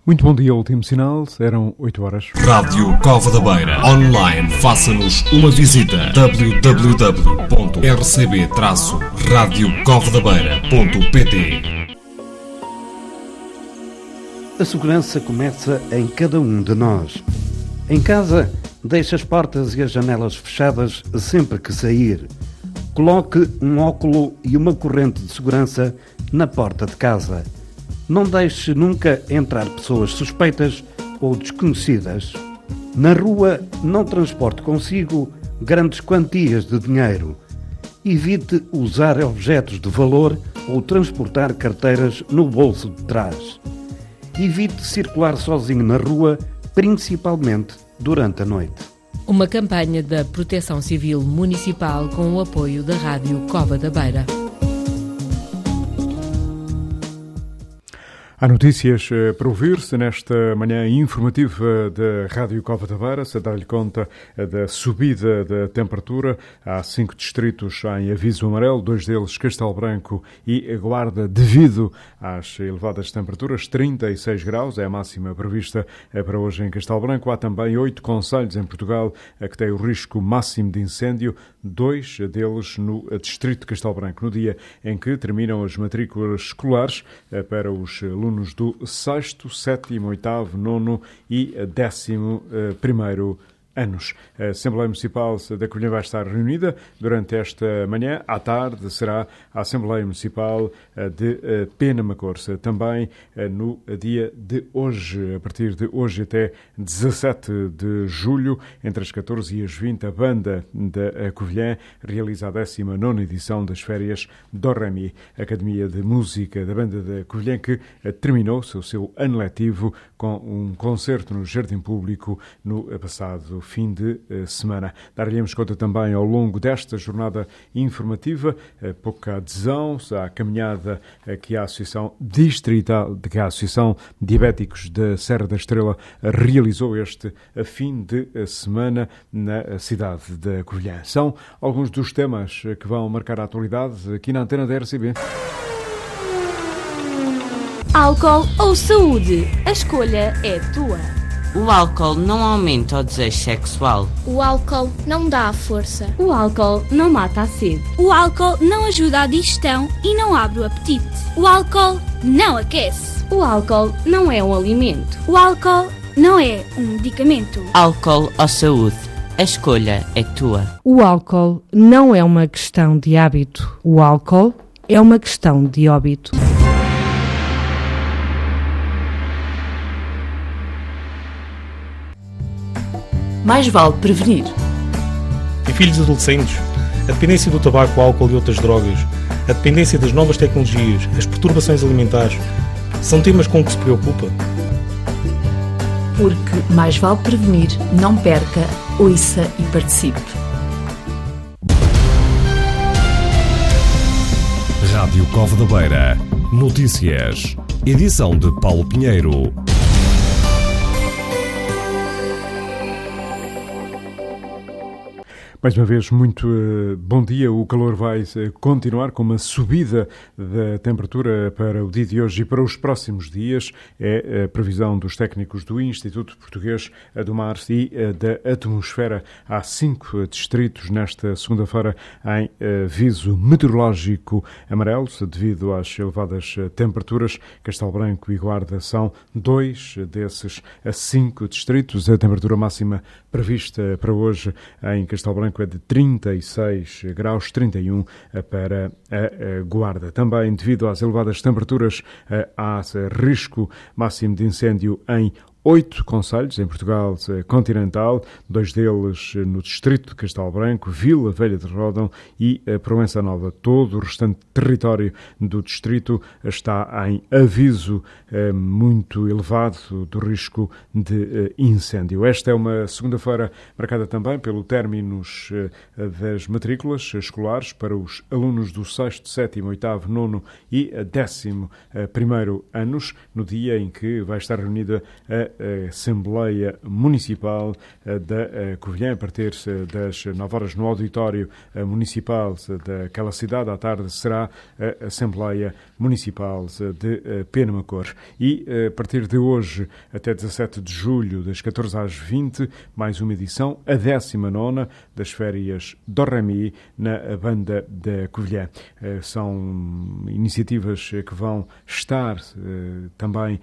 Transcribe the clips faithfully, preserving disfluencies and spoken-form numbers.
Muito bom dia, último sinal, eram oito horas. Rádio Cova da Beira, online, faça-nos uma visita, w w w ponto r c b traço rádio cova da beira ponto p t. A segurança começa em cada um de nós. Em casa, deixe as portas e as janelas fechadas sempre que sair. Coloque um óculo e uma corrente de segurança na porta de casa. Não deixe nunca entrar pessoas suspeitas ou desconhecidas. Na rua, não transporte consigo grandes quantias de dinheiro. Evite usar objetos de valor ou transportar carteiras no bolso de trás. Evite circular sozinho na rua, principalmente durante a noite. Uma campanha da Proteção Civil Municipal com o apoio da Rádio Cova da Beira. Há notícias para ouvir-se nesta manhã informativa da Rádio Cova da Beira. Se dá-lhe conta da subida da temperatura. Há cinco distritos em aviso amarelo, dois deles Castelo Branco e Guarda, devido às elevadas temperaturas. trinta e seis graus é a máxima prevista para hoje em Castelo Branco. Há também oito concelhos em Portugal que têm o risco máximo de incêndio, dois deles no distrito de Castelo Branco, no dia em que terminam as matrículas escolares para os alunos do sexto, sétimo, oitavo, nono e décimo primeiro anos. A Assembleia Municipal da Covilhã vai estar reunida durante esta manhã. À tarde será a Assembleia Municipal de Penamacor, também no dia de hoje, a partir de hoje até dezassete de julho, entre as catorze e as vinte, a Banda da Covilhã realiza a décima nona edição das férias do Remi, Academia de Música da Banda da Covilhã, que terminou o seu ano letivo com um concerto no Jardim Público no passado fim de semana. Dar-lhe-emos conta também ao longo desta jornada informativa, pouca adesão à caminhada que a Associação Distrital, que a Associação Diabéticos da Serra da Estrela realizou este fim de semana na cidade da Covilhã. São alguns dos temas que vão marcar a atualidade aqui na antena da R C B. Álcool ou saúde? A escolha é tua. O álcool não aumenta o desejo sexual. O álcool não dá a força. O álcool não mata a sede. O álcool não ajuda à digestão e não abre o apetite. O álcool não aquece. O álcool não é um alimento. O álcool não é um medicamento. Álcool ou saúde? A escolha é tua. O álcool não é uma questão de hábito. O álcool é uma questão de óbito. Mais vale prevenir. Em filhos adolescentes, a dependência do tabaco, álcool e outras drogas, a dependência das novas tecnologias, as perturbações alimentares, são temas com que se preocupa? Porque mais vale prevenir, não perca, ouça e participe. Rádio Cova da Beira. Notícias. Edição de Paulo Pinheiro. Mais uma vez, muito uh, bom dia. O calor vai uh, continuar com uma subida da temperatura para o dia de hoje e para os próximos dias. É a previsão dos técnicos do Instituto Português do Mar e uh, da Atmosfera. Há cinco uh, distritos nesta segunda-feira em uh, aviso meteorológico amarelo devido às elevadas uh, temperaturas. Castelo Branco e Guarda são dois desses uh, cinco distritos. A temperatura máxima prevista para hoje em Castelo Branco é de trinta e seis graus, trinta e um para a Guarda. Também, devido às elevadas temperaturas, há risco máximo de incêndio em oito concelhos em Portugal continental, dois deles no distrito de Castelo Branco, Vila Velha de Ródão e Proença Nova. Todo o restante território do distrito está em aviso eh, muito elevado do risco de eh, incêndio. Esta é uma segunda-feira marcada também pelo término eh, das matrículas escolares para os alunos do sexto, sétimo, oitavo, nono e décimo eh, primeiro anos, no dia em que vai estar reunida a a Assembleia Municipal da Covilhã, a partir das nove horas no auditório municipal daquela cidade. À tarde será a Assembleia Municipal de Penamacor. E a partir de hoje até dezassete de julho, das catorze às vinte, mais uma edição, a décima nona das férias do Remi na Banda da Covilhã. São iniciativas que vão estar também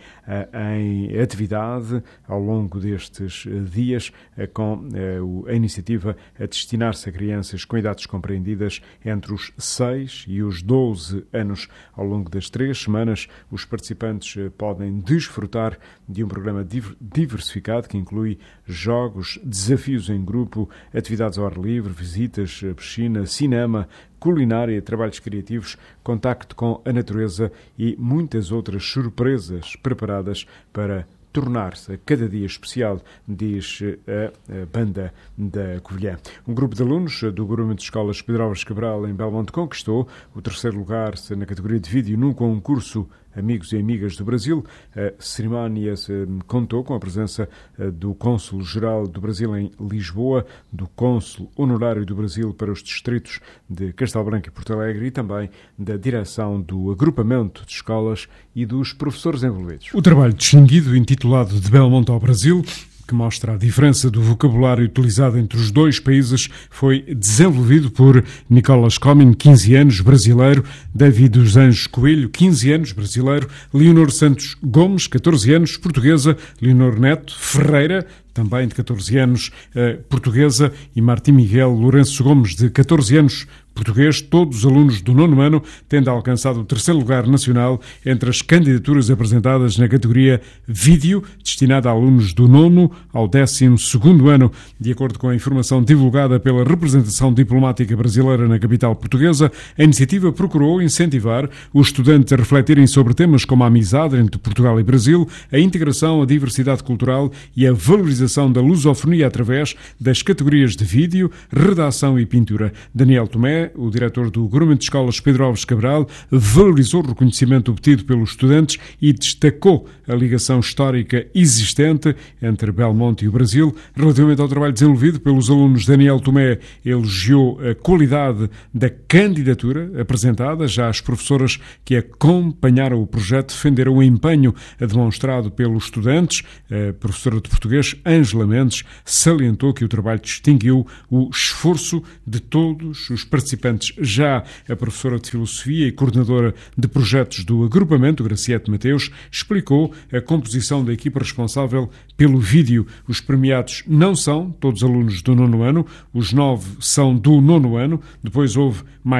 em atividade ao longo destes dias, com a iniciativa a destinar-se a crianças com idades compreendidas entre os seis e os doze anos. Ao longo das três semanas, os participantes podem desfrutar de um programa diversificado que inclui jogos, desafios em grupo, atividades ao ar livre, visitas à piscina, cinema, culinária, trabalhos criativos, contacto com a natureza e muitas outras surpresas preparadas para tornar-se a cada dia especial, diz a Banda da Covilhã. Um grupo de alunos do Agrupamento de Escolas Pedro Álvares Cabral, em Belmonte, conquistou o terceiro lugar na categoria de vídeo num concurso Amigos e Amigas do Brasil. A cerimónia contou com a presença do Cônsul-Geral do Brasil em Lisboa, do Cônsul Honorário do Brasil para os distritos de Castelo Branco e Porto Alegre e também da direção do Agrupamento de Escolas e dos professores envolvidos. O trabalho distinguido, intitulado De Belmonte ao Brasil, que mostra a diferença do vocabulário utilizado entre os dois países, foi desenvolvido por Nicolas Comyn, quinze anos, brasileiro, David dos Anjos Coelho, quinze anos, brasileiro, Leonor Santos Gomes, catorze anos, portuguesa, Leonor Neto Ferreira, também de catorze anos, eh, portuguesa, e Martim Miguel Lourenço Gomes, de catorze anos, português. Todos os alunos do nono ano tendo alcançado o terceiro lugar nacional entre as candidaturas apresentadas na categoria Vídeo, destinada a alunos do nono ao décimo segundo ano. De acordo com a informação divulgada pela representação diplomática brasileira na capital portuguesa, a iniciativa procurou incentivar os estudantes a refletirem sobre temas como a amizade entre Portugal e Brasil, a integração, a diversidade cultural e a valorização da lusofonia através das categorias de vídeo, redação e pintura. Daniel Tomé, o diretor do Agrupamento de Escolas Pedro Álvares Cabral, valorizou o reconhecimento obtido pelos estudantes e destacou a ligação histórica existente entre Belmonte e o Brasil. Relativamente ao trabalho desenvolvido pelos alunos, Daniel Tomé elogiou a qualidade da candidatura apresentada. Já as professoras que acompanharam o projeto defenderam o empenho demonstrado pelos estudantes. A professora de português, Ângela Mendes, salientou que o trabalho distinguiu o esforço de todos os participantes. Já a professora de Filosofia e coordenadora de projetos do agrupamento, Graciete Mateus, explicou a composição da equipa responsável pelo vídeo. Os premiados não são todos alunos do nono ano, os nove são do nono ano, depois houve mais